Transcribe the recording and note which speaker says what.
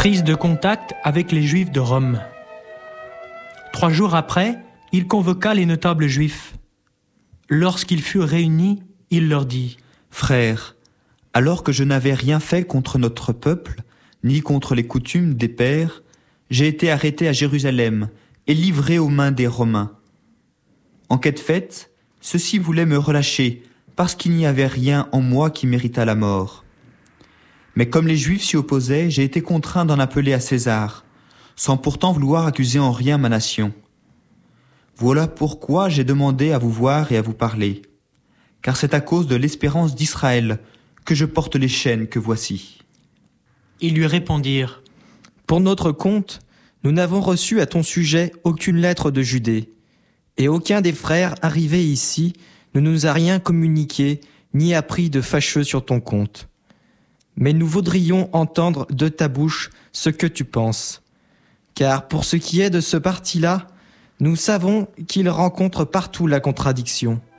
Speaker 1: Prise de contact avec les Juifs de Rome. 3 jours après, il convoqua les notables juifs. Lorsqu'ils furent réunis, il leur dit :
Speaker 2: « Frères, alors que je n'avais rien fait contre notre peuple, ni contre les coutumes des pères, j'ai été arrêté à Jérusalem et livré aux mains des Romains. Enquête faite, ceux-ci voulaient me relâcher parce qu'il n'y avait rien en moi qui méritât la mort. Mais comme les Juifs s'y opposaient, j'ai été contraint d'en appeler à César, sans pourtant vouloir accuser en rien ma nation. Voilà pourquoi j'ai demandé à vous voir et à vous parler, car c'est à cause de l'espérance d'Israël que je porte les chaînes que voici. »
Speaker 1: Ils lui répondirent :
Speaker 3: « Pour notre compte, nous n'avons reçu à ton sujet aucune lettre de Judée, et aucun des frères arrivés ici ne nous a rien communiqué ni appris de fâcheux sur ton compte. Mais nous voudrions entendre de ta bouche ce que tu penses. Car pour ce qui est de ce parti-là, nous savons qu'il rencontre partout la contradiction.